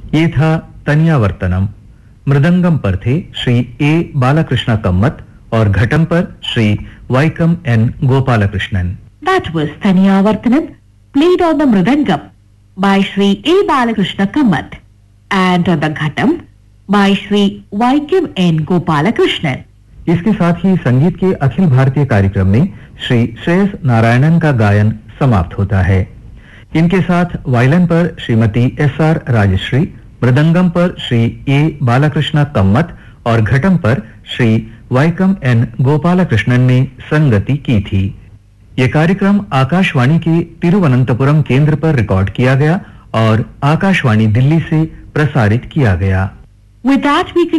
ये था तनियावर्तनम। मृदंगम पर थे श्री ए बालाकृष्ण कम्मत और घटम पर Shri वाइकम N Gopalakrishnan. That was Taniyavartanam, played on the Mridangam by Sri A. Balakrishna Kamath and on the Ghatam by Sri Vaikam N. Gopalakrishnan. इसके साथ ही संगीत के अखिल भारतीय कार्यक्रम में श्री श्रेयस नारायणन का गायन समाप्त होता है। इनके साथ वायलिन पर श्रीमती एस.आर. राजश्री, मृदंगम पर श्री ए. बालाकृष्ण कम्मत और घटम पर श्री वाइकम एन. गोपालकृष्णन ने संगति की थी। यह कार्यक्रम आकाशवाणी के तिरुवनंतपुरम केंद्र पर रिकॉर्ड किया गया और आकाशवाणी दिल्ली से प्रसारित किया गया। With that we